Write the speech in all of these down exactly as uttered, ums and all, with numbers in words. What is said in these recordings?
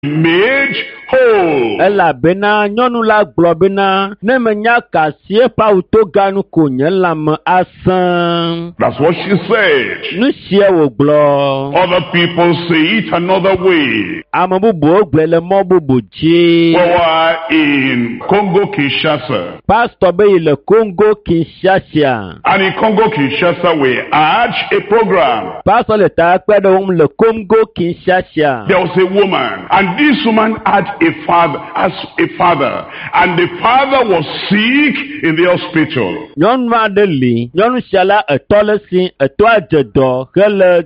made whole. Elabena nyɔnu la gblɔ bena ne menya ka sie pawu to ganu ko nye lãme asẽ. That's what she said. Nu sie wògblɔ. Other people say it another way. Ame bubuwo gblɔe le mɔ bubu dzi. We were in Congo Kinshasa. Pastor be yi le Congo Kinshasa. And in Congo Kinshasa we had a program. Pastor le ta kpe ɖe wo ŋu le Congo Kinshasa. There was a woman, and this woman had a father, as a father, and the father was sick in the hospital. Nyɔnu aɖe li, nyɔnu sia la etɔ le si, etɔ adze dɔ hele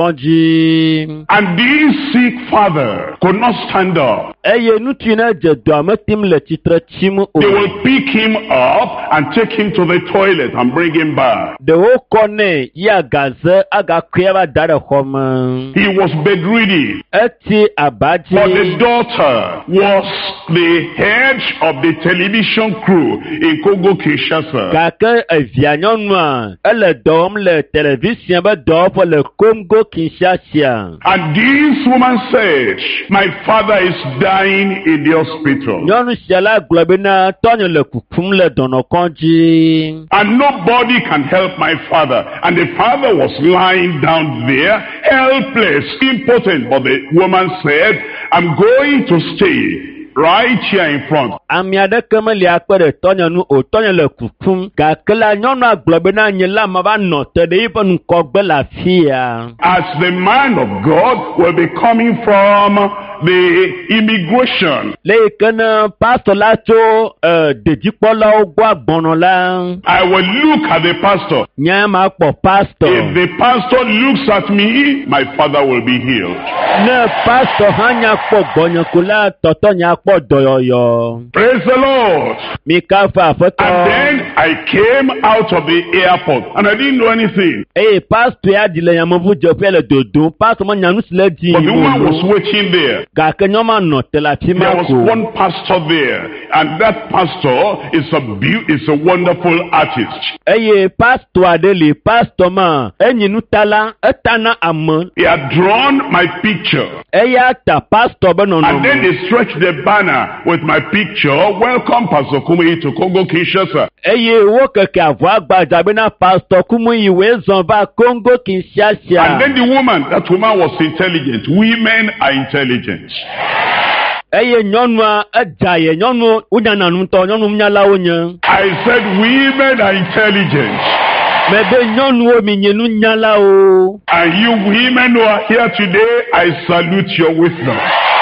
dɔnɔkɔdzi. And this sick father could not stand up. Eye ŋutsu ne dze dɔa metim le tsitre tsim o. They will pick him up and take him to the toilet and bring him back. Ɖewo kɔ nɛ yi agaze agakɔe va da ɖe xɔ me. He was bedridden. Eti aba dzi. But the daughter was the head of the television crew in Congo Kinshasa. Gake evia nyɔnua ele dɔ wɔm le television be dɔwɔƒe le Congo Kinshasa. And this woman said, my father is dying in the hospital. Nyɔnu sia la gblɔ bena tɔnye le kukum le dɔnɔkɔdzi. And nobody can help my father. And the father was lying down there, helpless, impotent. But the woman said, I'm going to stay right here in front. Ami aɖeke meli akpe ɖe tɔnye nu o, tɔnye le kukum. Gake la nyɔnua gblɔ bena nye la ma va nɔ te ɖe yiƒe ŋgɔgbe le afia. As the man of God will be coming from the immigration. Le yi ke ne pastor la tso uh, dedikpɔlawo gbɔ agbɔnɔ la. I will look at the pastor. Nye ma kpɔ pastor. If the pastor looks at me, my father will be healed. Ne pastor hã nya kpɔ gbɔnye ko la tɔtɔ nya kpɔ dɔyɔyɔ. Praise the Lord. Mi ka fa aƒetɔ. And then I came out of the airport and I didn't know anything. Eye pastor ya di le yameʋu dzeƒe le dodom. Pastor ma nya nu si le dzi. But the woman was waiting there. Gake nyɔma nɔ te le afi ma There was ko. one pastor there, and that pastor is a beau- is a wonderful artist. Eye pastor aɖe li, pastor ma enyi nutala, etana ame. He had drawn my picture, Eya ta pastor be and then nɔnɔme. they stretched the banner with my picture. Welcome, Pastor Kumuyi, to Congo Kinshasa. Eye wo keke avɔ agbadza bena pastor Kumuyi wo zɔn va Congo And Kinshasa. then the woman, that woman was intelligent. Women are intelligent. Eye nyɔnua edza ye nyɔnu wonyana nutɔ nyɔnu nyalawo nye. I said, women are intelligent. Mebe nyɔnuwo mi nye nunyalawo. And you women who are here today, I salute your wisdom.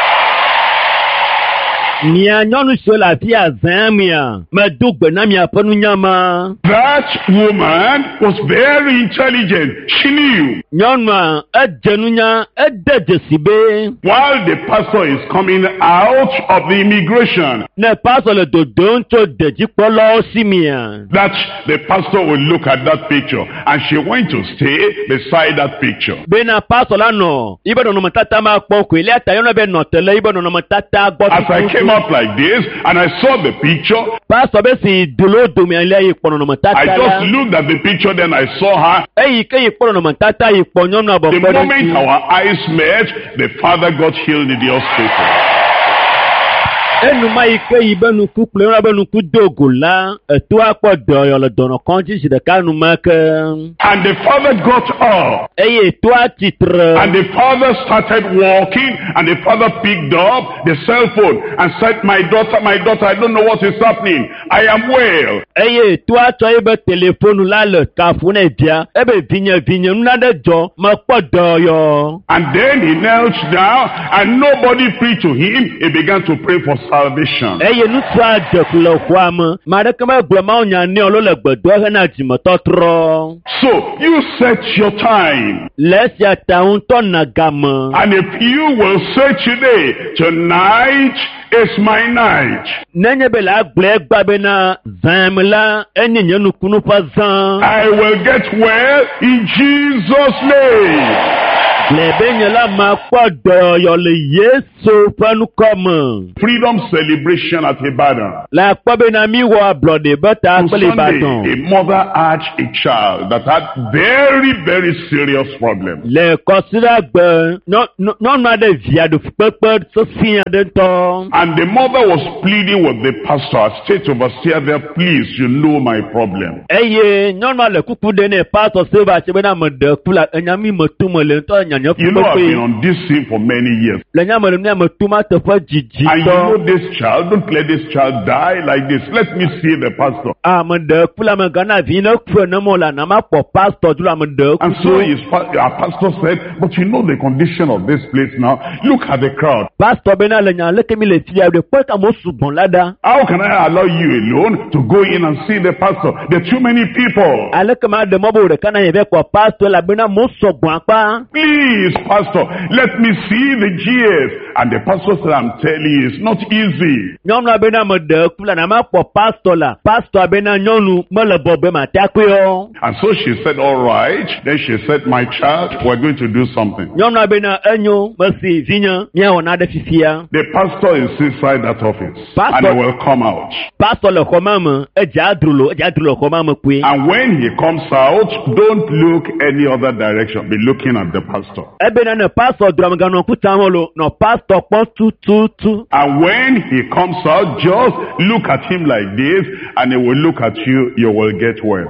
Mia nyɔnu siwo le afi azã mia, medo gbe na miaƒe nunyama. That woman was very intelligent. She knew. Nyɔnua edze nunya, ede dzesi be While the pastor is coming out of the immigration, ne pastor le dodom tso dedzikpɔlawo si mia. that the pastor will look at that picture, and she went to stay beside that picture. Bena pastor la nɔ, ibe nɔnɔmetata ma kpɔ ko elia ta yɔnɔ be nɔ te le ibe nɔnɔmetata gbɔ As I came up like this, and I saw the picture, pastor be si dolo domi elia yi kpɔ I nɔnɔmetata just la. looked at the picture, then I saw her. Eyi ke yi kpɔ nɔnɔmetata yi kpɔ nyɔnua bɔ The kpɔ moment ɖe our eyes met, the father got healed in the hospital. enuma yi ke yi be nuku kple yɔna be nuku dogo la, eto akpɔ dɔyɔ le dɔnɔkɔdzi zi ɖeka numa ke. And the father got up. Eye to atitre. And the father started walking, and the father picked up the cell phone and said, my daughter, my daughter, I don't know what is happening. I am well. Eye to atsɔ ebe telefonu la le kafu ne bia, ebe vinye vinye nuna ɖe dzɔ, mekpɔ dɔyɔ. And then he knelt down, and nobody preached to him. He began to pray for salvation. Eye nutsua dzeku le xɔa me, ma ɖeke megblɔ mawo nya ne lo le gbedoa hena dzimetɔtrɔ. So you set your time. Le esia ta ŋutɔ na game. And if you will say today, tonight is my night, Nenye be le agblɔe gba bena zã me la, enye nye nukunu ƒe zã. I will get well in Jesus' name. Freedom celebration at Ibadan. La kpɔbe na mi wɔ ablɔ de bɛ ta On kple Sunday, Ìbàdàn. a mother had a child that had very, very serious problems. Le kɔsira gbɛ nyɔnu aɖe via do kpekpe sesi aɖe tɔ. And the mother was pleading with the pastor, state overseer there, please, you know my problem. Eye nyɔnua le kuku de ne pastor seba tse be na me ɖe ku la enyami me tu me le ŋutɔ nyanya You know, I've been kpekpe. on this thing for many years. Le nyame le ne me tu ma teƒe dzidzi And you know tɔ. this child, don't let this child die like this. Let me see the pastor. A me ɖe ku la me gana vi ne ku ne mo la na ma kpɔ pastor dro la me ɖe And ku so so. his pa- our pastor said, but you know the condition of this place now. Look at the crowd. Pastor be na le nya leke mi le fia de kpɔ ka mo sugbɔn la da. How can I allow you alone to go in and see the pastor? There are too many people. Aleke ma de mo bo ɖeka na ye be kpɔ pastor la be na mo sɔgbɔn akpa. Please, pastor, let me see the G S. And the pastor said, I'm telling you, it's not easy. Nyɔnua be na me ɖe ku la na ma kpɔ pastor la. Pastor be na nyɔnu me le bɔbɔ ma te akpe o. And so she said, all right. Then she said, my child, we're going to do something. Nyɔnua be na enyo me si vinye miawɔ na ɖe fifia. The pastor is inside that office. Pastor- And he will come out. Pastor le xɔma me edze adrolo edze adrolo le xɔma me koe. And when he comes out, don't look any other direction. Be looking at the pastor. Ebe na ne pastor drɔm ganɔ kuta mo lo nɔ pastor kpɔ tututu. And when he comes out, just look at him like this, and he will look at you, you will get well.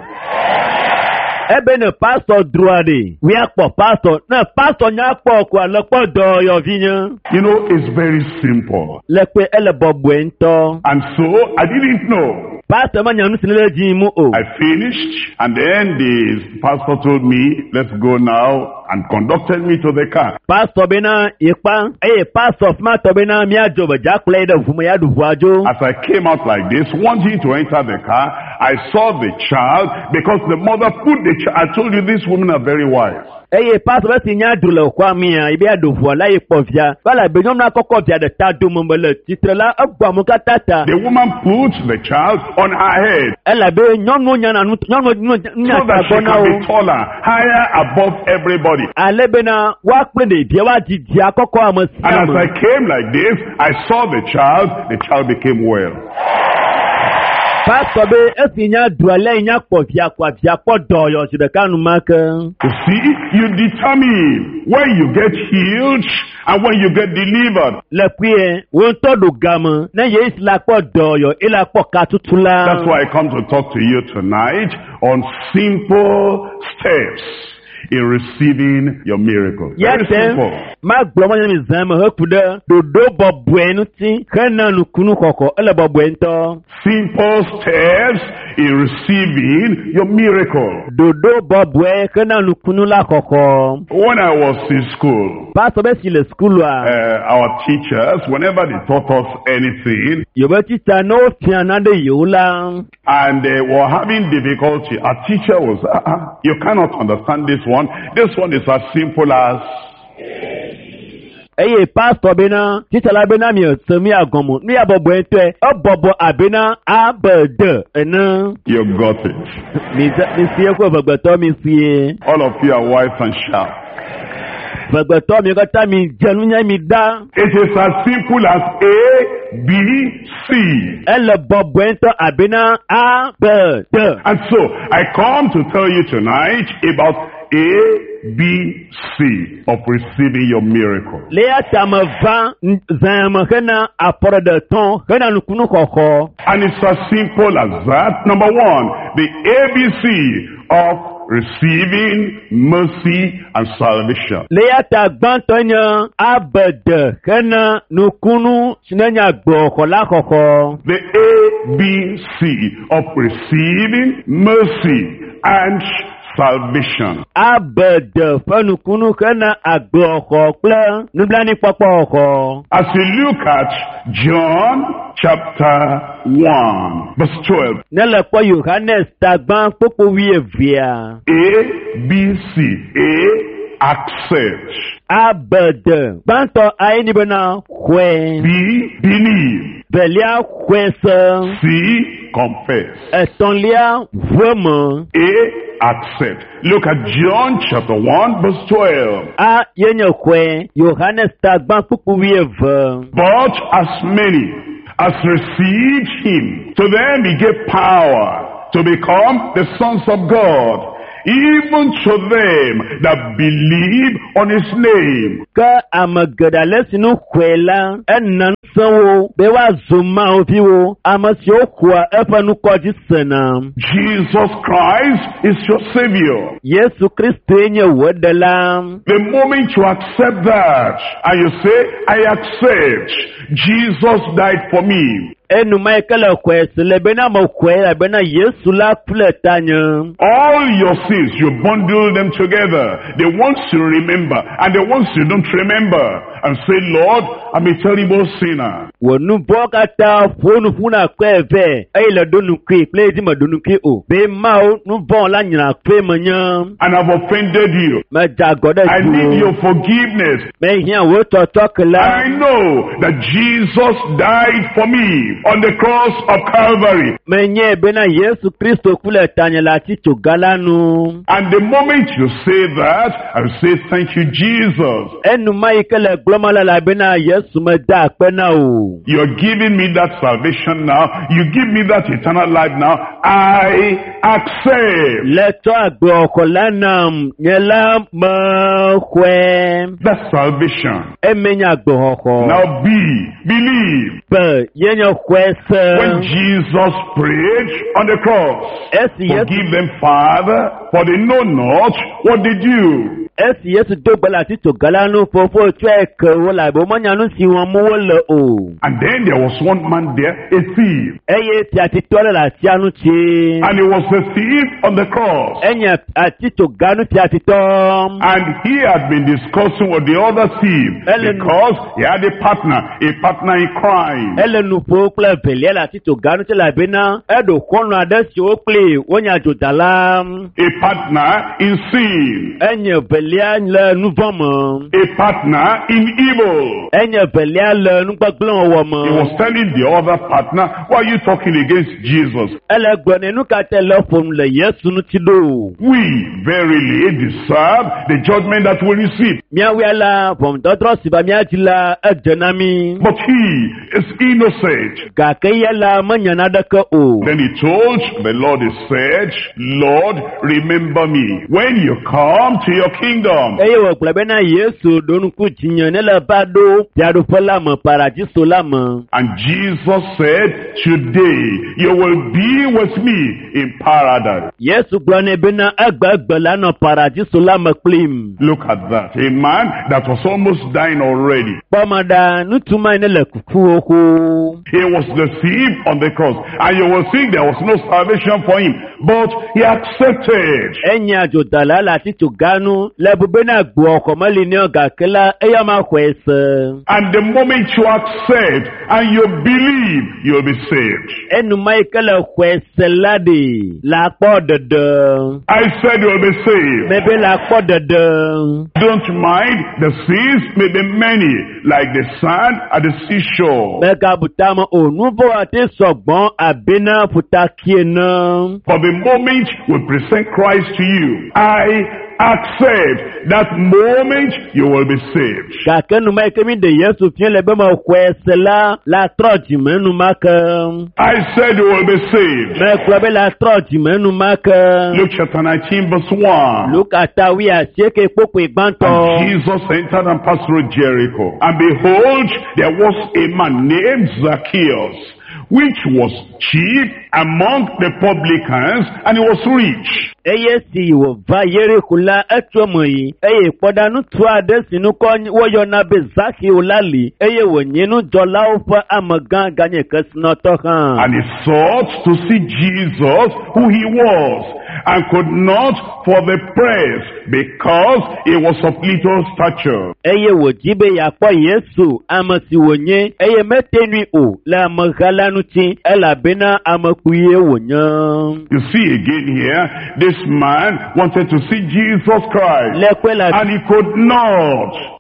Ebe ne pastor droa de wia kpɔ pastor ne pastor nya kpɔ ko le kpɔ dɔyɔ vinye. You know, it's very simple. Le kpe ele bɔbɔe ŋutɔ. And so, I didn't know. Pastor ma nya nu si le dzi mu o. I finished, and then the pastor told me, let's go now, and conducted me to the car. Pastor be na ikpa eye pastor ma tɔ be na miadzo be dza kplɔe ɖe ʋu me ya ɖu ʋua dzo. As I came out like this, wanting to enter the car, I saw the child, because the mother put the child. I told you, these women are very wise. Eye pastor be si nya ɖu le xɔa mia ebe ya ɖu ʋua la ye kpɔ via. Wala be nyɔnua kɔkɔ via ɖe ta dome be le tsitre la egbɔ amewo katã ta. The woman put the child on her head Elabe nyɔnuwo nyana nu nyɔnuwo nu nya so that she gbɔ na can wo. be taller, higher above everybody. Ale be na woakple ɖevia woadzidzi akɔkɔ ame And sia as I me. came like this, I saw the child, the child became well. Pastor be esi nya ɖua le nya kpɔ via kpɔ via kpɔ dɔyɔ zi ɖeka nu ma ke. You see, you determine when you get healed and when you get delivered. Le kuie wo ŋutɔ ɖo game ne ye esi la kpɔ dɔyɔ ela kpɔ katutu la. That's why I come to talk to you tonight on simple steps in receiving your miracle. Very Yete simple. ma gblɔ ma nye mi zã me heku ɖe ɖoɖo bɔbɔe ŋuti hena nukunu xɔxɔ ele bɔbɔe ŋutɔ. Simple steps in receiving your miracle. Ɖoɖo bɔbɔe hena nukunu la xɔxɔ. When I was in school, Pastor be si le skulua. uh, our teachers, whenever they taught us anything, Yobe tita ne wo fia naɖe yewo la. and they were having difficulty, our teacher was, uh, uh, you cannot understand this one. This one is as simple as, Eye pastor be na tita la be na mi se mi agɔmɔ nu ya bɔbɔe ŋutɔe ebɔbɔ abe na a b d ene. you got it. Mi ze- mi sie ko vegbetɔ mi sie. All of you are wise and sharp. Vegbetɔ mi katã mi dze nunya mi da. It is as simple as A, B, C. Ele bɔbɔe ŋutɔ abe na a b d. And so, I come to tell you tonight about A, B, C of receiving your miracle. Le ya ta me va n- zã me hena afɔ ɖe tɔn hena nukunu xɔxɔ. And it's as simple as that. Number one, the A B C of receiving mercy and salvation. Le ya ta gbãtɔ nye a b d hena nukunu si ne nye agbɔxɔ la xɔxɔ. The A B C of receiving mercy and salvation. A b d ƒe nukunu hena agbɔxɔ kple nublanuikpɔkpɔ xɔ. As you look at John chapter one, verse twelve, Ne le kpɔ Yohanes tagbã kpokpo wuievea. A, B, C. A, accept. A b d gbãtɔ ayi ni bena xɔe. B, believe. Belia xɔe se. C, confess. Etɔ̃lia veme. A, accept. Look at John chapter one verse twelve. A yenye kwe Yohanes tagban kukuwieve. But as many as received him, to them he gave power to become the sons of God, even to them that believe on his name. Ka amagada lesinu kwela enan sanwo be wa zuma ofiwo amasio kwa efanu koji sena. Jesus Christ is your Savior. Yesu Kristo enye wodala. The moment you accept that and you say, I accept, Jesus died for me. Enu maikele kwe selebena mo kwe abena Yesu la pletanya. All your sins, you bundle them together. The ones you remember and the ones you don't remember. And say, Lord, I'm a terrible sinner. Wonu boka ta fonu funa kwe ve. Eile donu kwe, plezi ma donu kwe o. Be mao, nu bon la nyina kwe manya. And I've offended you. Me jagode I need your forgiveness. Me hiyan woto tokla. I know that Jesus died for me on the cross of Calvary. Me nye bena Yesu Kristo kule tanya la ticho galanu. And the moment you say that, I say, thank you, Jesus. Enu maikele glomala la bena Yesu me da pena o. You're giving me that salvation now. You give me that eternal life now. I accept. Leto agbe okolanam nyela ma kwe. That's salvation. Emenya agbe oko. Now be, believe. Pe yenye kwe se. When Jesus prayed on the cross, Esi Yesu. forgive them, Father, for they know not what they do. Esi Yesu dogbala ti to galanu fofo twe ke wola bo manyanu si won mu wole o. And then there was one man there, a thief. Eye ti ati tole la ti anu ti. And he was a thief on the cross. Enye ati to ganu ti ati tom. And he had been discussing with the other thief because he had a partner, a partner in crime. Ele nu po kle velie la ti to ganu ti la bena. Edo kono adesi o kle wonya jodala. A partner in sin. Enye velia le nu vomo. A partner in evil. Enye velia le nu gbaglon wo mo. He was telling the other partner, why are you talking against Jesus? Ele gbone nu ka tele fon le Yesu nu ti do. We verily deserve the judgment that we receive. Mia wela vom dodro siba mia jila edenami. But he is innocent. Ga ke yela manyana deke o. Then he told the Lord, he said, Lord, remember me when you come to your kingdom. Eye wo gblebe na Yesu donu ku jinyan ne le ba do biado fola mo paradiso la mo. And Jesus said, today you will be with me in paradise. Yesu gbone bena agbagbe la no paradiso la mo plim. Look at that. A man that was almost dying already. Pomada nutuma ne le kuku oko. He was the thief on the cross. And you will think there was no salvation for him. But he accepted. Enya jodala la ti to ganu le bubena gbo oko mali ni oga kela eya ma kwese. And the moment you accept and you believe, you'll be saved. Enu maikele kwese lade la po dede. I said you'll be saved. Maybe la po dede. Don't mind, the sins may be many, like the sand at the seashore. Mega butama o nuvo ate sogbon abena futakiena. For the moment we present Christ to you, I accept that moment you will be saved. Kakenu maikemi de Yesu fien lebe ma kwese la la troji menu maka. I said you will be saved. Me klobe la troji menu maka. Luke chapter nineteen verse one. Luke atawi asieke popo igbanto. And Jesus entered and passed through Jericho. And behold, there was a man named Zacchaeus, which was chief among the publicans, and he was rich. Eye si wo va Jericho la etwomo yi. Eye podanu tu ade sinu ko wo yo na be Zacchaeus lali. Eye wo nyinu jola ofa amagan ganye kesno to kan. And he sought to see Jesus, who he was, and could not for the press, because he was of little stature. Eye wo jibe yakpo Yesu amasi wonye. Eye metenu o la magalanu ti ela bena amakuye wonya. You see again here, this man wanted to see Jesus Christ, and he could not.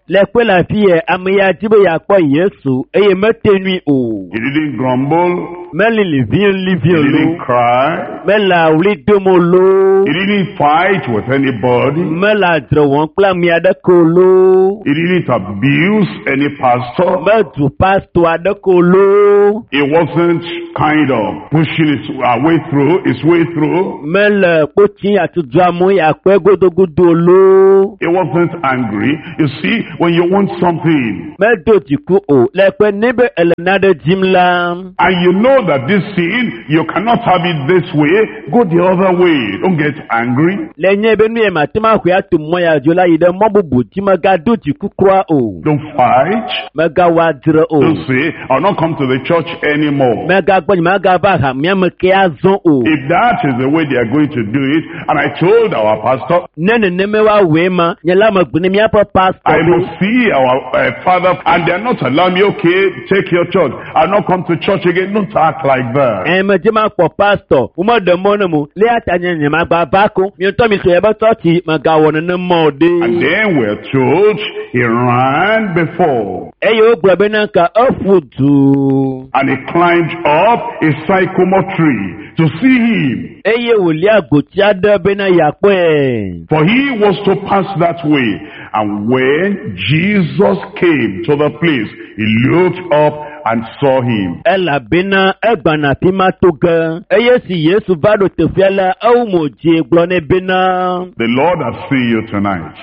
lẹ́pẹ́ la fi yẹ amẹ́yà jíbẹ̀ yà kpọ́ Yéṣu eye mẹ́tẹ́nui o. He didn't grumble. Mẹ́lì liviyan He liviyan lo. didn't cry. Mẹ́la wuli domo lo. He didn't fight with anybody. Mẹ́la dẹrẹ wọn kpla mi aɖe ko lo. He didn't abuse any pastor. Mẹ́du pastọ aɖe ko lo. He wasn't kind of pushing his uh, way through, his way through. Mẹ́lẹ̀ kpotsi atudu amu yà kpẹ́ godogodo lo. He wasn't angry. You see, when you want something, Mẹ́do dziku o lẹ́pẹ́ níbẹ̀ ẹlẹ́nà ɖe dzim la. and you know that this thing, you cannot have it this way, go the other way. Don't get angry. Le nye be nu ye ma te ma hwe atu mo ya dzo la yi ɖe mɔ bubu dzi me ga do dziku kura o. Don't fight. Me ga wa dzre o. Don't say, I'll not come to the church anymore. Me ga gbɔ nye me ga va ha mia me ke azɔ o. If that is the way they are going to do it, and I told our pastor, Ne neneme wa we ma nye la me gbe ne miaƒe I pastor must see our uh, father, and they are not allowing me, okay, take your church. I'll not come to church again. Don't act like that. e me dze ma kpɔ pastor wo me de mɔ ne mo le ata nye nye ma gba va ko mi ŋutɔ mi so ye be tɔtsi me ga wɔ nene mɔ o And de. then we're told he ran before, Eye wo gblɔ be na ka eƒu du. and he climbed up a sycamore tree to see him. Eye wòli agboti aɖe be na yakpɔe. For he was to pass that way. And when Jesus came to the place, he looked up and saw him. Elabena egbana fi ma to ge. Eye si Yesu va ɖo teƒea la, ewu mo dzi gblɔ nɛ bena. The Lord has seen you tonight.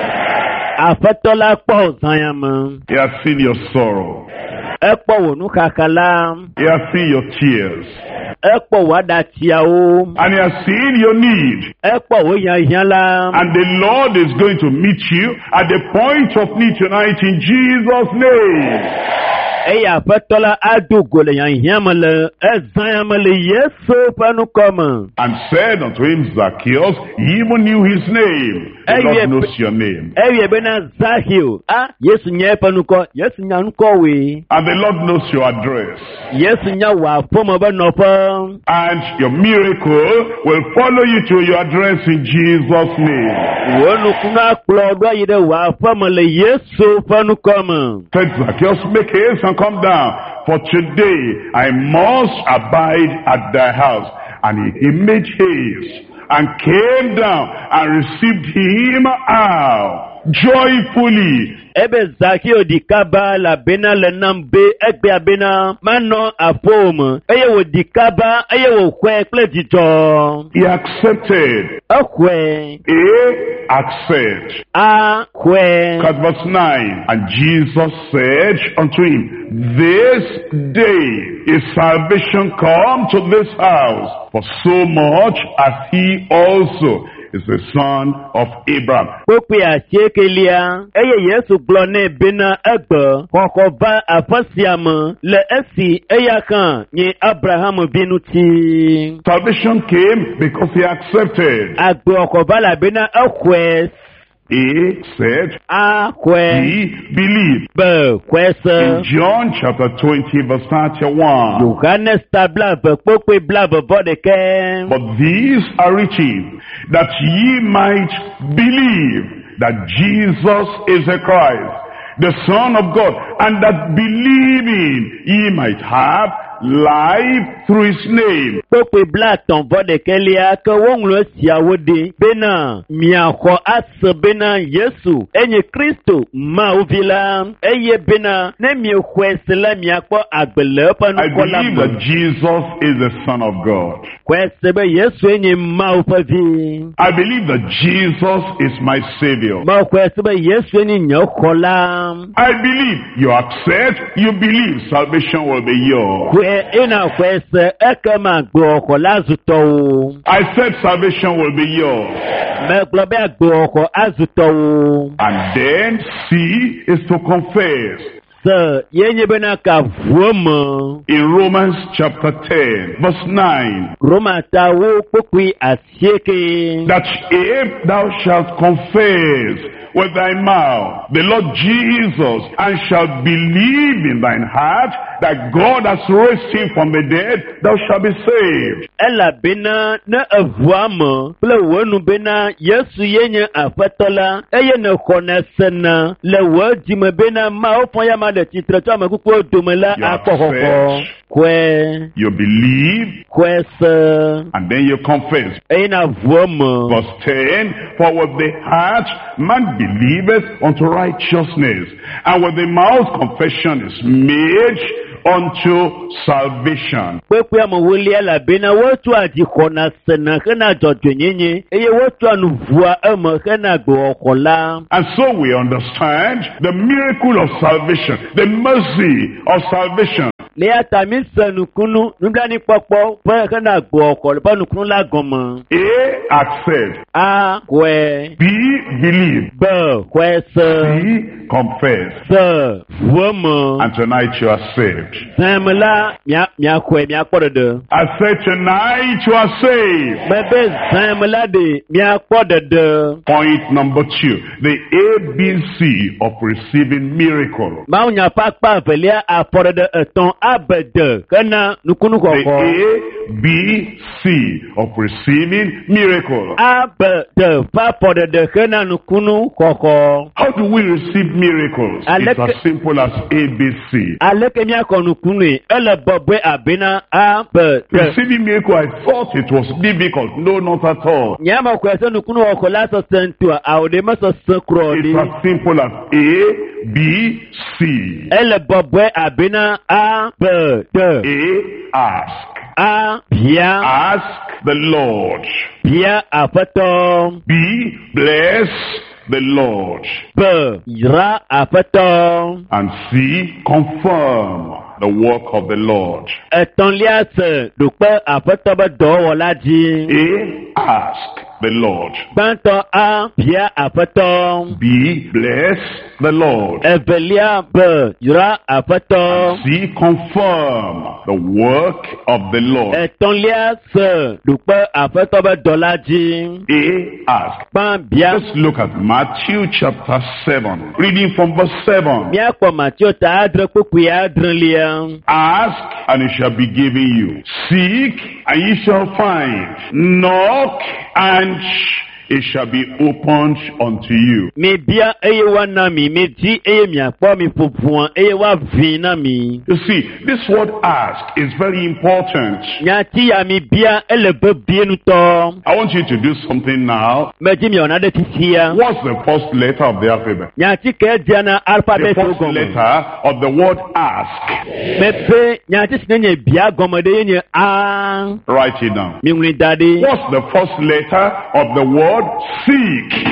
Aƒetɔ la kpɔ zãya me. He has seen your sorrow. Ekpɔ wò nuxaxa la. He has seen your tears. Ekpɔ wò aɖatsiawo. And he has seen your need. Ekpɔ wò hiahiã la. And the Lord is going to meet you at the point of need tonight in Jesus' name. Eye aƒetɔ la ado go le hiahiã me le ezãya me le Yesu ƒe nukɔme. And said unto him, Zacchaeus, he even knew his name. The Hey, Lord yeah, knows your name. Ewie bena Zahio. Ah, Yesu nya eƒe nukɔ. Yesu nya nukɔ we. And the Lord knows your address. Yesu nya wò aƒeme be nɔƒe. And your miracle will follow you to your address in Jesus' name. Wò nukunu akplɔ ɖo yi ɖe wò aƒeme le Yesu ƒe nukɔme. Said Zacchaeus, make haste and come down, for today I must abide at thy house. And he, he made haste and came down and received him out joyfully. Ebe Zahio di kaba la bena le nam be egbea bena manɔ aƒome. Eye wò di kaba eye wò xɔe kple dzidzɔ. He accepted. Exɔe. A accept. A xɔe. At verse nine, and Jesus said unto him, this day is salvation come to this house, for so much as he also is the son of Abraham. Kpokpe asiekelia. Eye Yesu gblɔ nɛ bena egbe xɔxɔ va aƒe sia me le esi eya hã nye Abraham vi ŋuti. Salvation came because he accepted. Agbeɔxɔ va labena exɔe. He said, Axɔe. he believed. Be xɔe se. In John chapter twenty verse thirty-one. Yohanes ta blave kpokpe blave vɔ ɖeke. But these are written, that ye might believe that Jesus is the Christ, the Son of God, and that believing ye might have life through his name. Kpokpe bla tɔn vɔ ɖeke lia ke woŋlɔ esiawo ɖi bena miaxɔ ase bena Yesu enye Kristo Mawu vi la eye bena ne miexɔe se la miakpɔ agbe le eƒe I nukɔ la believe me. that Jesus is the Son of God. Xɔe se be Yesu enye Mawu ƒe vi. I believe that Jesus is my Savior. Mexɔe se be Yesu enye nye xɔla. I believe you accept, you believe salvation will be yours. Xɔe ena xɔe se ekema agbeɔxɔ la zu tɔwo. I said salvation will be yours. Megblɔ be agbeɔxɔ azu tɔwo. And then C is to confess. Se yenye bena ka vuo me. In Romans chapter ten verse nine, Roma tawo kpokpe asieke. that if thou shalt confess with thy mouth the Lord Jesus, and shalt believe in thine heart that God has raised him from the dead, thou shalt be saved. Elabena na evuame kple wenu bena Yesu yenye afetola eye ne xɔna sena le wo dzime bena mawo fɔ ya ma le tsitre tso ame kukuwo dome la akpɔxɔxɔ kɔe. You believe, kɔe se. and then you confess. Eye na vuame. Verse ten, for with the heart man believeth unto righteousness, and with the mouth confession is made unto salvation. Kpekpe amewoli elabena wotu adi xɔna sena hena dzɔdzɔnyenye eye wotu anuvua eme hena gbewoxɔ la. And so we understand the miracle of salvation, the mercy of salvation. Le ata mi se nukunu nublani kpɔkpɔ ƒe hena gbewoxɔ ƒe nukunu la gɔme. A, accept. A kɔe. B, believe. B, kɔe se. C, confess. Se, vueme. And tonight you are saved. Zãme la mia mia kɔe mia kpɔ ɖeɖe. I said tonight you are saved. Mebe zãme la de mia kpɔ ɖeɖe. Point number two, the A B C of receiving miracle. Mawu nya ƒe akpa evelia afɔ ɖeɖe etɔ̃ abede hena nukunu The xɔxɔ. A B C of receiving miracle. Abede ƒe afɔ ɖeɖe hena nukunu xɔxɔ. How do we receive miracles? Alec- It's as simple as A B C. Aleke miakɔ nukunue ele bɔbɔe abena abede. Receiving miracle, I thought it was difficult. No, not at all. Nyama kɔe se nukunu xɔxɔ la sese ŋutua awo ɖe mesese kurɔ It's ɖi. as simple as A B C. Ele bɔbɔe abena abede. A, ask. A bia Ask the Lord. bia aƒetɔ. B, bless the Lord. B yra aƒetɔ. And C, confirm the work of the Lord. Etɔ̃lia se ɖokpe aƒetɔ be dɔwɔla dzi. A, ask the Lord. Gbãtɔ A bia aƒetɔ. B, bless the Lord. Evelia B yra aƒetɔ. C, confirm the work of the Lord. Etɔ̃lia se ɖokpe aƒetɔ be dɔla dzi. A, ask. Gbã bia. Let's look at Matthew chapter seven, reading from verse seven. Míakpɔ Matthew ta adre kpukpui adrelia. Ask, and it shall be given you. Seek, and ye shall find. Knock, and it shall be opened unto you. Mi bia eye wa na mi, mi di eye miakpɔ mi ƒoƒua eye wa vi na mi. You see, this word ask is very important. Nyati ya mi bia ele be bie nutɔ. I want you to do something now. Medi mi ɔna de tisia. What's the first letter of the alphabet? Nyati ke dia na The alphabet first gɔme. letter of the word ask. Me pe nyati si ne nye bia gɔme de ye nye a. Write it down. Mi ŋlɔ da ɖi. What's the first letter of the word seek?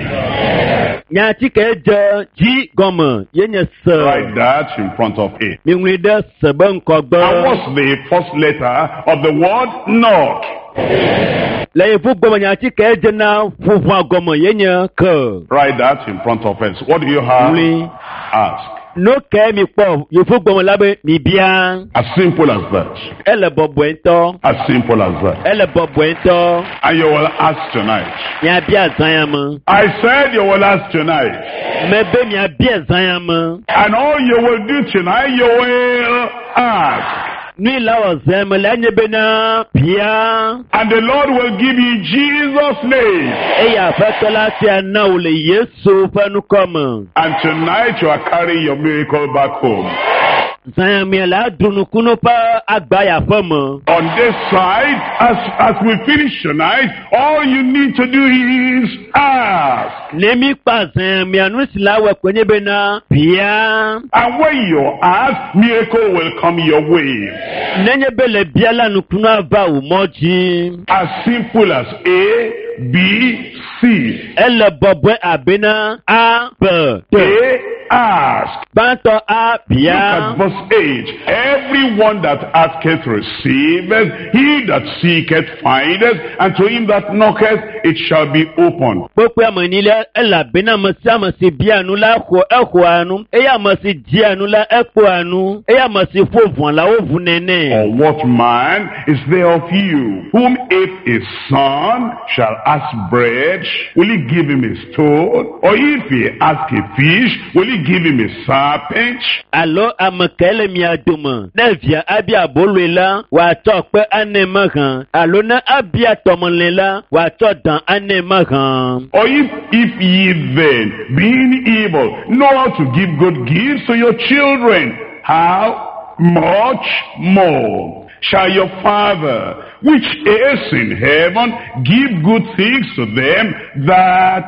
Nyati ke dze dzi gɔme ye nye se. Write that in front of it. Mi ŋlɔ ɖe se be And ŋkɔgbe. what's the first letter of the word knock? Le yevu gɔme nyati ke dze na ƒoƒua gɔme ye nye ke. Write that in front of us. What do you have? Ŋlɔ. Ask. No ke mi kpɔ yevu gɔme la be mi bia. As simple as that. Ele bɔbɔe ŋutɔ. As simple as that. Ele bɔbɔe ŋutɔ. And you will ask tonight. Miabia zãya me. I said you will ask tonight. Me be miabia zãya me. And all you will do tonight, you will ask. Nui la wɔ zã me la nye bena bia. And the Lord will give you Jesus' name. Eye aƒetɔ la sia na wo le Yesu ƒe nukɔ me. And tonight you are carrying your miracle back home. Zãya me la adu nukunu ƒe agbayaƒe me. On this side, as, as we finish tonight, all you need to do is ask. Ne mi kpa zãya mea nu si la wɔ koe nye bena bia. And when you ask, miracle will come your way. Nenye be le bia la nukunu ava wo mɔ dzi. As simple as A, B, C. Ele bɔbɔe abena A B D. A, ask. Gbãtɔ A Look bia. at verse eight. Everyone that asketh receiveth, he that seeketh findeth, and to him that knocketh it shall be opened. Gbogbo àmọ̀ nílẹ̀ ẹ̀làbínà mọ̀ sí àmọ̀ sí bí àánú la xɔ ẹ̀xɔ àánú. Eya mọ̀ sí di àánú la ẹ̀kpọ̀ àánú. Eya mọ̀ sí fòvùn la ó vù nẹ́nẹ́. Or what man is there of you, whom if a son shall ask bread, will he give him a stone? Or if he ask a fish, will he give him a serpent? Alo àmọ̀ kẹ́lẹ́ mi àdùmọ̀. N'evia abi abolo la wà tọ́ pé ane ma hàn. Alo na abi atọmọlẹ la wà tọ́ dàn ane ma hàn. Or if, if ye then, being evil, know how to give good gifts to your children, how much more shall your Father, which is in heaven, give good things to them that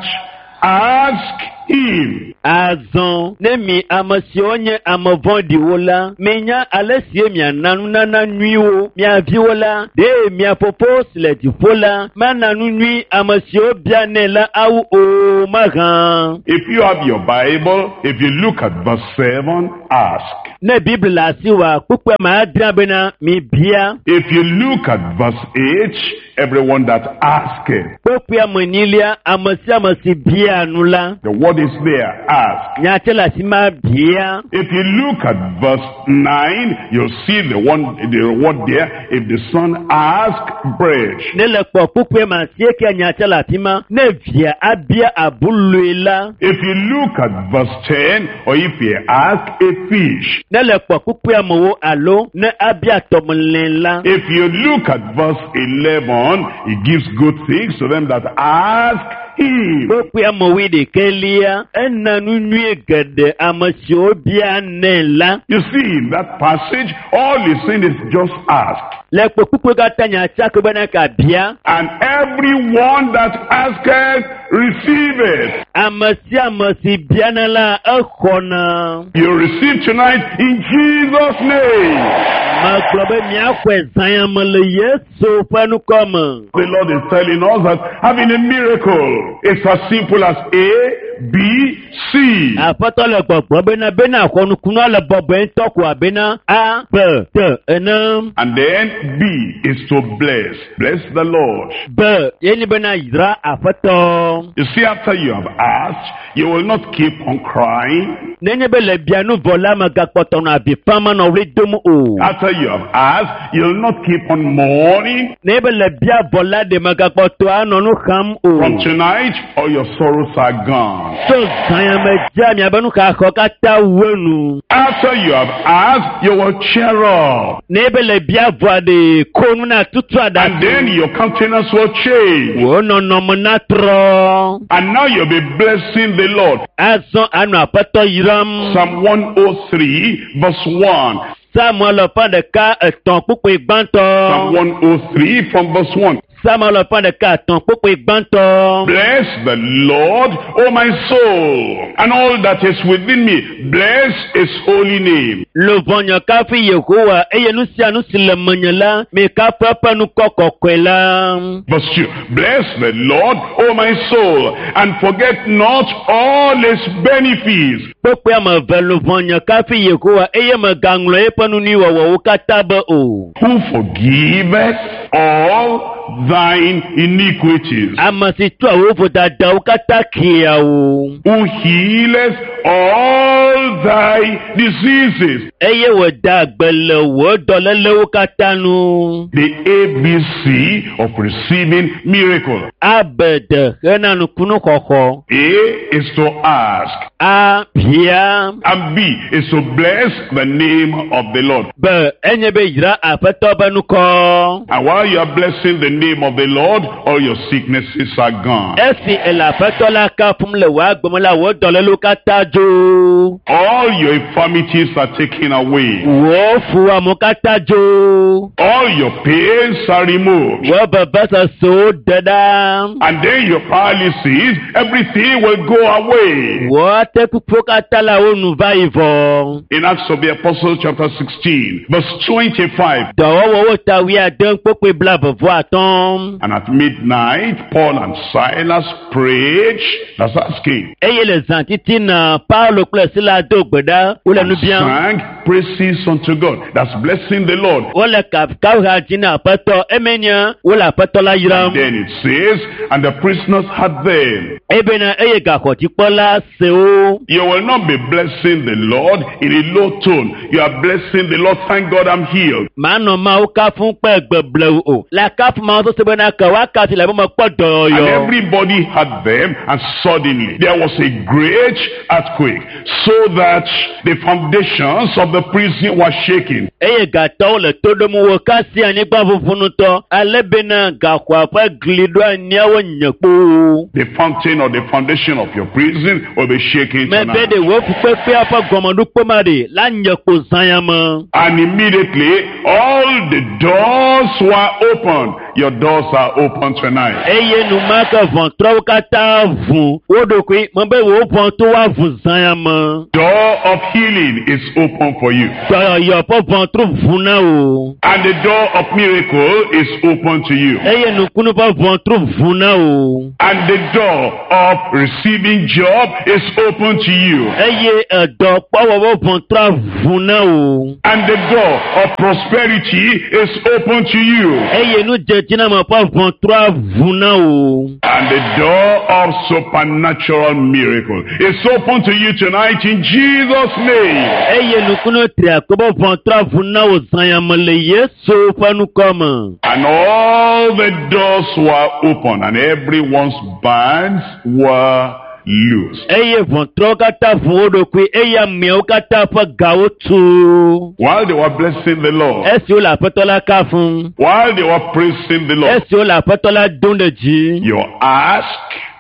ask him? Azon ne mi amasi onye amavɔndi wo la menya alesi mia nanu nana nui wo mia vi wo la de mia popo sile difo la ma nanu nui amasi o bia ne la awu o magan. If you have your Bible, if you look at verse seven, ask. Ne Bible la si wa kukwe ma adria bena mi bia. If you look at verse eight, everyone that asketh. Kukwe amanilia amasi amasi bia nula. The word is there, ask. Nyatela si ma bia. If you look at verse nine, you'll see the one, the word there, if the son ask bread. Ne le kwa kukwe ma sieke nyatela si ma ne via abia abuluela. If you look at verse ten, or if you ask a fish. Ne le kwa kukwe amowo alo ne abia tomulela. If you look at verse eleven, he gives good things to them that ask him. Kukwe amowi de kelia ena nunue gede amasio bia nela. You see, in that passage, all he's saying is just ask. Le kukwe gata nyachake bana ka bia. And everyone that asketh, receive it. Amasi amasi bia nala ekona. You receive tonight in Jesus' name. Ma klobe miakwe zayamale Yesu fanu koma. The Lord is telling us that having a miracle is as simple as A, B, C. Apato le gbogbo bena bena konu kuna le bobo entoko abena A, B, T, N. And then B is to bless. Bless the Lord. B, yeni bena yidra apato. You see, after you have asked, you will not keep on crying. Nenye bele bianu vola magakpoto na bifama na ulidumu u. After you have asked, you will not keep on mourning. Nebe le bia vola de magakpoto anonu ham u. From tonight, all your sorrows are gone. So zayame jami abanu kakokata wenu. After you have asked, you will cheer up. Nebe le bia voa de konu na tutu adasi. And then your countenance will change. Wono no monatro. And now you'll be blessing the Lord. Aso anu apato yiram. Psalm one oh three, verse one. Samuel pan de ka eton pupu igbanto. Psalm one oh three from verse one. Samuel pan de ka eton pupu igbanto. Bless the Lord, O my soul, and all that is within me. Bless his holy name. Le vonyo ka fi Yehowa eye nu sia nu sile manyela me ka papa nu kokokwela. Verse two. Bless the Lord, O my soul, and forget not all his benefits. Popo ya ma velo vonyo ka fi Yehowa eye ma ganglo e panu ni wa wo kataba o. Who forgiveth all thine iniquities. Amasi tu awo voda da o katakia o. Who healeth all thy diseases. Eye wo da gbele wo dolele o katanu. The A B C of receiving miracle. Abede hena nu kunu koko. A is to ask. A pia. And B is to bless the name of the Lord. Be enye be yira afeto banu ko. And while you are blessing the name of the Lord, all your sicknesses are gone. Esi ela feto la ka fum le wa gbomola wo dolelu katajo. All your infirmities are taken away. Wo fu amukatajo. All your pains are removed. Wo bebesa so deda. And then your paralysis, everything will go away. Wo te kupoka kata la wo nu va yi vɔ. In Acts of the Apostles chapter sixteen, verse twenty-five. Dɔwɔwɔ wo ta wi ade kpokpe bla vɔvɔ atɔn. And at midnight, Paul and Silas prayed. That's asking. Eye le zan titi na Paulo kple Sila do gbeda wo le nu And biã. sang praises unto God. That's blessing the Lord. Wo le kaw ha dzi na aƒetɔ emenya wo le aƒetɔ la yram. Then it says, and the prisoners had them. Ebe na eye gaxɔdzikpɔla se wo. You will not be blessing the Lord in a low tone. You are blessing the Lord. Thank God I'm healed. Manɔ ma wo kafu kpe gbegble o. La kafu ma wo so be na ka wa kasi le be me kpɔ And dɔyɔ. everybody had them, and suddenly there was a great earthquake, so that the foundations of the prison were shaking. Eye gatɔwo le to ɖom wo kasi anyigba ƒuƒunutɔ. Ale be na gaxɔa ƒe gli ɖo aniawo nye kpoo. The fountain or the foundation of your prison will be shaking Me be tonight. de wo fukpekpea ƒe gɔmeɖokpe ma ɖe la nye kpo zãya me. And immediately all the doors were opened. Your doors are open tonight. Eye numake vɔtrɔwo katã vu wo ɖokui me be wo vɔ to woavu zãya me. Door of healing is open for you. Dɔyɔ ƒe vɔtro vu na wo. And the door of miracle is open to you. Eye nukunu ƒe vɔtro vu na wo. And the door of receiving job is open to you. Eye edɔ kpɔwɔwɔ vɔtra vu na wo. And the door of prosperity is open to you. Eye nu dzedzina me ƒe vɔtra vu na wo. And the door of supernatural miracle is open to you tonight in Jesus' name. Eye nukunu triakpe ƒe vɔtra vu na wo zãya me le Yesu ƒe nukɔme. And all the doors were open, and everyone's bands were loose. Eye vɔtrɔwo katã vu wo ɖokui eye ameawo katã ƒe gawo tu. While they were blessing the Lord, Esi wo le aƒetɔ la kafum. while they were praising the Lord, Esi wo le aƒetɔ la dom ɖe dzi. you ask,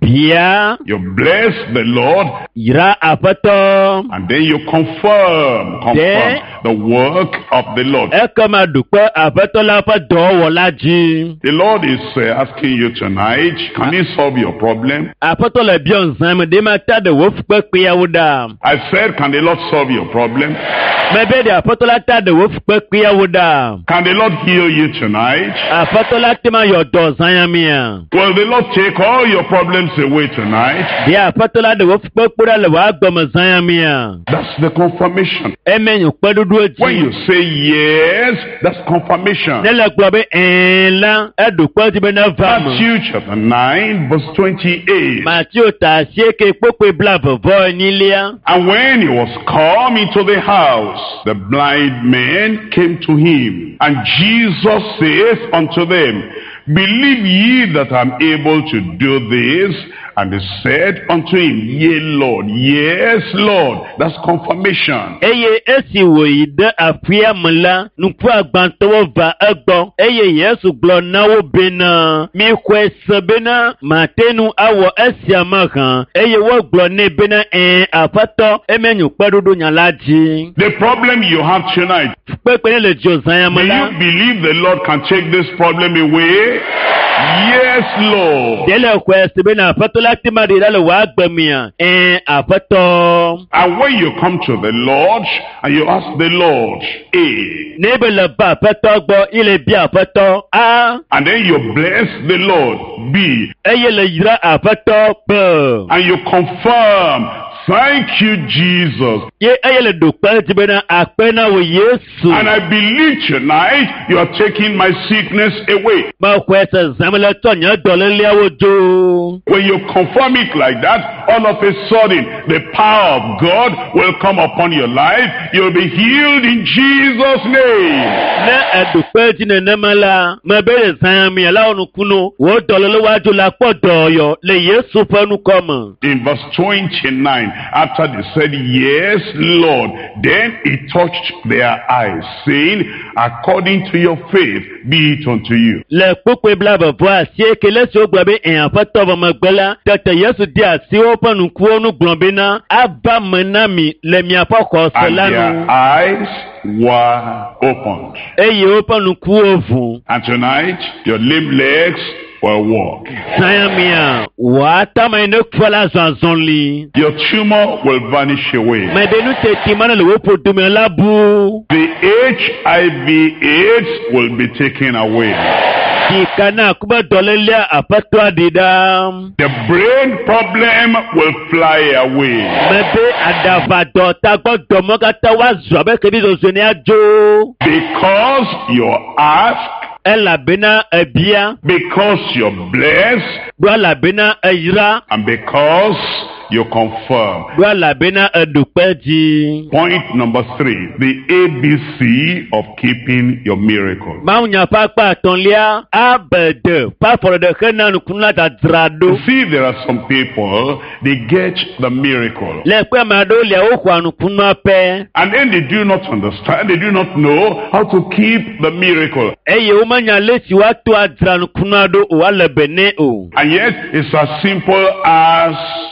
Bia you bless the Lord, yra aƒetɔ. and then you confirm, confirm Then- the work of the Lord. Ekema ɖukpe aƒetɔ la ƒe dɔwɔwɔ la dzi. The Lord is uh, asking you tonight, can He solve your problem? Aƒetɔ le biɔ zãme ɖe ma ta ɖe wo fukpekpeawo ɖa. I said, can the Lord solve your problem? Mebe ɖe aƒetɔ la ta ɖe wo fukpekpeawo ɖa. Can the Lord heal you tonight? Aƒetɔ la tema yɔ dɔ zãya mia. Will the Lord take all your problems away tonight? Ɖe aƒetɔ la ɖe wo fukpekpe ɖa le wo agbɔme zãya mia. That's the confirmation. Emenyo kpeɖoɖo When dzi. you say yes, that's confirmation. Ne le gblɔ be ɛɛ la eɖo kpe dzi be ne va me. Matthew chapter nine, verse twenty-eight. Matthew ta asieke kpokpe bla vevɔ enyilia. And when he was come into the house, the blind men came to him. And Jesus saith unto them, believe ye that I am able to do this? And they said unto him, yea, Lord. Yes, Lord. That's confirmation. Eye esi wòyi ɖe aƒea me la, nuku agbãtɔwo va egbɔ. Eye Yesu gblɔ na wo bena, mixɔe se bena mate nu awɔ esia me hã. Eye wogblɔ nɛ bena ɛɛ aƒetɔ emenyo kpeɖoɖo nya la dzi. The problem you have tonight, Kpekpe ne le dzo zãya do me la. you believe the Lord can take this problem away? Yes, Lord. Ɖe le xɔe se bena aƒetɔ la tema ɖe la le wò agbe mea. Ɛɛ aƒetɔ. And when you come to the Lord and you ask the Lord, A, Ne be le ba aƒetɔ gbɔ, ile bia aƒetɔ A. and then you bless the Lord, B, Eye le yra aƒetɔ B. and you confirm, thank you, Jesus. Ye eye le ɖo kpe dzi bena akpe na wo Yesu. And I believe tonight you are taking my sickness away. Mexɔe se zãme le tsɔ nye dɔléliawo dzo. When you confirm it like that, all of a sudden, the power of God will come upon your life. You'll be healed in Jesus' name. Ne eɖo kpe dzi nenema la, mebe le zãya mia la wo nukunu, wo dɔlélewo adzo la kpɔ dɔyɔ le Yesu ƒe nukɔme. In verse twenty-nine, after they said, yes, Lord, then he touched their eyes, saying, according to your faith, be it unto you. Le kpokpe bla vevɔ asieke le si wogblɔ be ɛn aƒetɔ vɔ megbe la, tete Yesu di asi woƒe nukuwo nu gblɔ bena ava me na mi le miaƒe xɔse And la their nu. eyes were opened. Eye woƒe nukuwo vu. And tonight, your lame legs will walk. Sayamia, wata maine kwala zanzonli. Your tumor will vanish away. Mabenu te timana le wopo dume labu. The H I V AIDS will be taken away. Kikana kuba dolelia apatwa didam. The brain problem will fly away. Mebe adava dota go domokata wa zobe kebizo zone ajo. Because you're asked, Ela bena ebia. because you're blessed, Bwala bena eyra. and because you confirm. Bwala bena edupeji. Point number three, the A B C of keeping your miracle. Maunya pakpa tonlia abede. Pa for the kena nukuna da drado. You see, there are some people, they get the miracle. Le kwe mado lia okwa nukuna pe. And then they do not understand, they do not know how to keep the miracle. Eye umanya lesi watu adra nukuna do wale bene o. And yet, it's as simple as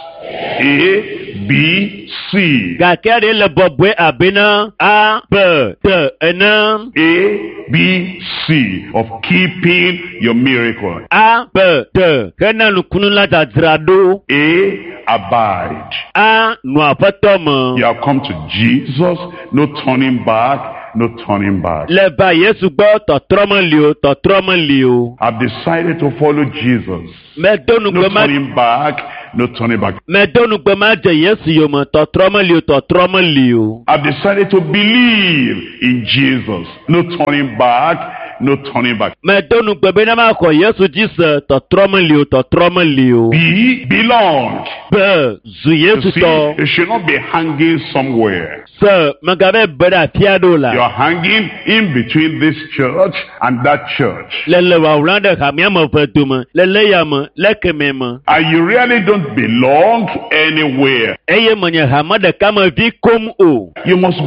A, B, C. Gakere le bobwe abena a b t ena. A, B, C of keeping your miracle. A b t kena nukunu la da drado. A, abide. A nwa patoma. You have come to Jesus, no turning back, no turning back. Le ba Yesu gbo to tromo lio to tromo lio. I've decided to follow Jesus. Me donu No gbo ma turning back, no turning back. me donu gbo ma je Yesu yo mo to tromo lio to tromo lio. I've decided to believe in Jesus. No turning back, no turning back. Me donu gbo be na ma ko Yesu Jesus to tromo lio to tromo lio. B, belong. Be zu You Yesu see, to. you should not be hanging somewhere. Se magabe beda piado la. You're hanging in between this church and that church. Lele wa ulande kamia mo petuma. Lele ya mo leke mema. And you really don't belong anywhere. Eye mwenye hamada kama vi kom o. You must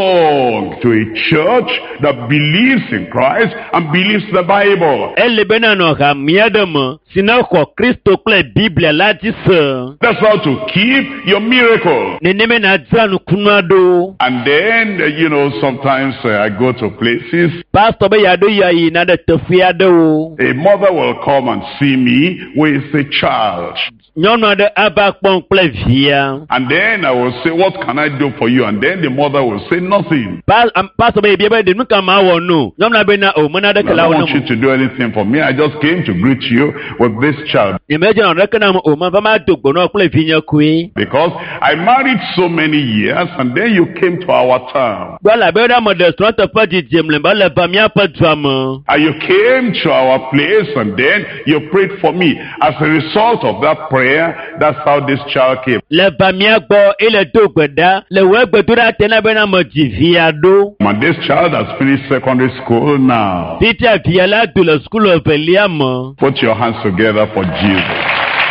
belong to a church that believes in Christ and believes the Bible. Ele bena no kamia de mo. Sina ko Kristo kle Biblia la jise. That's how to keep your miracle. Neneme na dzanu kunado. And then, uh, you know, sometimes uh, I go to places, Pastor be yado ya yi na de tefia de o. a mother will come and see me with a child. Nyono de abakpon kle via. And then I will say, what can I do for you? And then the mother will say, nothing. Pas um, Pastor be biebe de nuka ma wo no. Nyomna be na o mona de I kala don't wo want you no. to do anything for me. I just came to greet you with this child. Imagine on rekana mo o ma ba ma dogbo no kle vinya kui. Because I married so many years and then you came to our town. Bwala be da mo de strata pa di jemle ba le ba mi apa drama. And you came to our place and then you prayed for me. As a result of that prayer, that's how this child came. Le ba mi agbo ile dogbeda le we gbedura tena be na mo ji via do. And this child has finished secondary school now. Peter via la do le school of Eliam. Put your hands together for Jesus.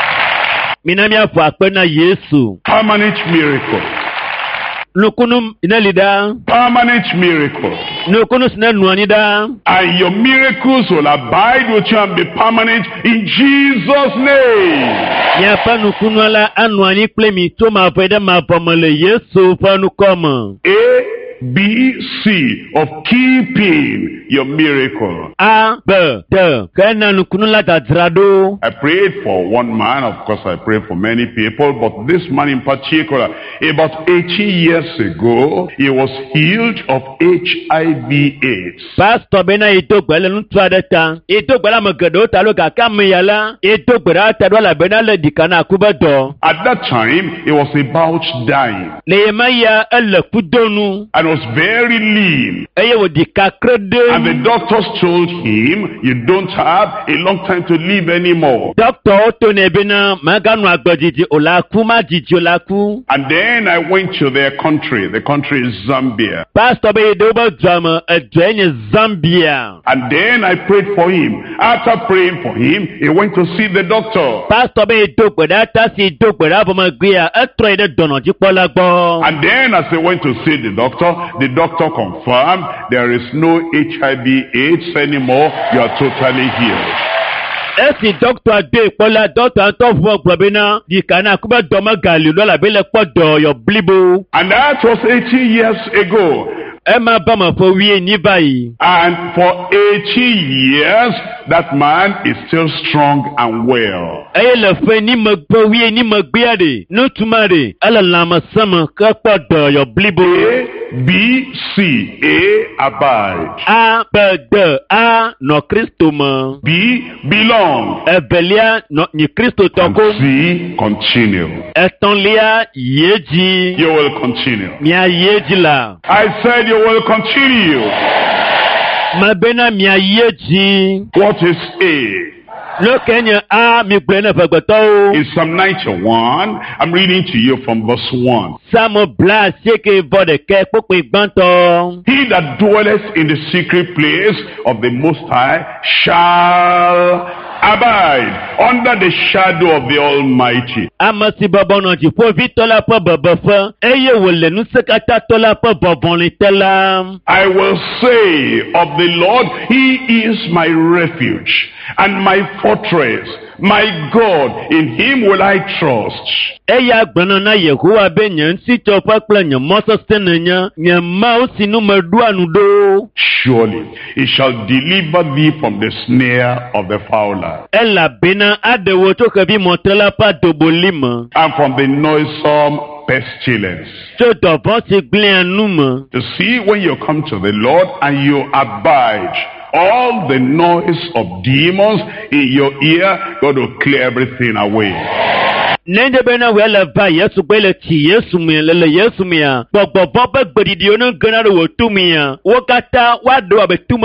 Minami afu akpena Yesu. Permanent miracle. Nukunu inelida. Permanent miracle. Nukunu sine nuanida. And your miracles will abide with you and be permanent in Jesus' name. Nyapa nukunu ala anuani plemi to ma pwede ma pomele Yesu pa nukoma. A, B, C of keeping your miracle. A, B, D. Kena nukunu la dadrado. I prayed for one man, of course I prayed for many people, but this man in particular, about eighty years ago, he was healed of H I V AIDS. Pastor bena ito gwele nutu adeta. Ito gwele magedo talo kaka meyala. Ito gwele atadwa la bena le dikana akubedo. At that time, he was about dying Le maya ele kudonu. and was very lean. Eye wo dikakrede. And the doctors told him, you don't have a long time to live anymore. Doctor Otto nebena maganu agbojiji olaku majiji olaku. And then I went to their country. The country is Zambia. Pastor be doba drama edwenye Zambia. And then I prayed for him. After praying for him, he went to see the doctor. Pastor be doba data si doba rabo magwia etre de dono jipola gbo. And then as I went to see the doctor, the doctor confirmed there is no H I V AIDS anymore. You are totally healed. Esi doctor ade pola doctor anto fo gbobina di kana kuba domo gali lo la bele podo yo blibo. And that was eighty years ago. ẹ máa bá mọ̀ fọ wíyé ní báyìí. And for eighty years, that man is still strong and well. ẹ lè fẹ́ ní mọ̀ fọ wíyé ní mọ̀ gbéyàdé ní túmọ̀ rẹ̀ ẹ lè làmọ̀ sẹ́mọ̀ kápá dọ̀yọ̀ bíbó. A, B, C. A, abide. A bẹ̀ dẹ̀ A nọ Kristo mọ̀. B, belong. Ẹ̀bẹ̀lẹ́à nọ ní Kristo And tọ́kọ́. C, continue. Ẹ̀tọ́nlẹ́à yéjì. You will continue. Mìá yéjì la. I said you will continue. Mabena mìá yéjì. What is A? Lókènyè A mi gbẹ́ náà fẹ̀gbẹ̀tọ́ o. In Psalm ninety-one, I'm reading to you from verse one. Sáàmù bla sékè bọ̀dẹ̀kẹ́ pópin gbọ́ntọ́. He that dwelleth in the secret place of the Most High shall abide under the shadow of the Almighty. Amasi bọ̀bọ̀ náà jì fún vi tọ́lá pọ̀ bọ̀bọ̀ fún. Eye wò lẹ́nu sẹ́kátà tọ́lá pọ̀ bọ̀bọ̀ ní tẹ́lá. I will say of the Lord, He is my refuge and my fortress, my God, in Him will I trust. Eya gbọ́nà náà Yehowa bẹ́ yẹn sí tọ́ pápá yẹn mọ́sọ́sẹ́ nìyẹn yẹn máa ó sinú mọ́ dúànù dó. Surely He shall deliver thee from the snare of the fowler Ẹ là bínà àdèwò tó kẹ́bí mọ̀tẹ́lá pa dòbò límọ̀. and from the noisome pestilence. Tó dọ̀bọ́ ti gblẹ̀ ẹnu mọ̀. To see when you come to the Lord and you abide, all the noise of demons in your ear, God will clear everything away. Nende bena wele ba Yesu bele ti Yesu mi lele Yesu mi ya. Gbogbo bọ́bẹ́ gbèdìdì oní gánà rẹ̀ wò tú mi ya. Wọ́n ká tá wá do àbẹ̀túmọ̀.